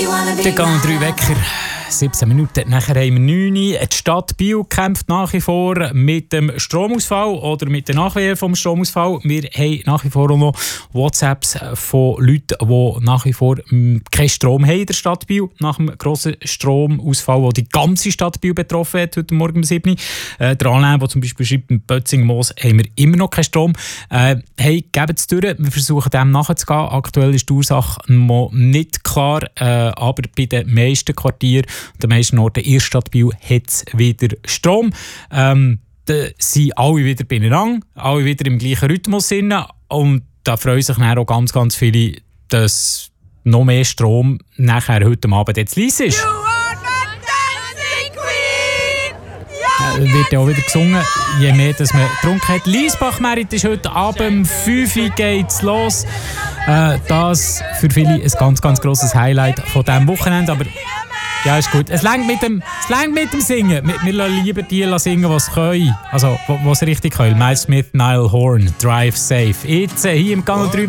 Der Gang 3 Wecker. 17 Minuten. Nachher haben wir 9 Uhr. Die Stadt Biel kämpft nach wie vor mit dem Stromausfall oder mit den Nachwehen vom Stromausfall. Wir haben nach wie vor auch noch WhatsApps von Leuten, die nach wie vor keinen Strom haben in der Stadt Biel. Nach dem grossen Stromausfall, der die ganze Stadt Biel betroffen hat, heute Morgen um 7 Uhr. Der Alain, der zum Beispiel schreibt, in Bötzingen-Moos haben wir immer noch keinen Strom. Hey, geben es durch. Wir versuchen dem nachzugehen. Aktuell ist die Ursache noch nicht klar, aber bei den meisten Quartieren, den meisten Orten in der Stadt Biel hat es wieder Strom. Da sind alle wieder beieinander, alle wieder im gleichen Rhythmus. Und da freuen sich dann auch ganz, ganz viele, dass noch mehr Strom nachher heute Abend jetzt leise ist. Wird ja auch wieder gesungen, je mehr dass man getrunken hat. Liesbach-Merit ist heute Abend, 5 Uhr geht's los. Das für viele ein ganz, ganz grosses Highlight von diesem Wochenende. Aber ja, ist gut. Es reicht mit dem Singen. Wir lassen lieber die singen, die es können. Also, was richtig können. Miles Smith, Niall Horn, Drive Safe. Jetzt hier im Kanal 3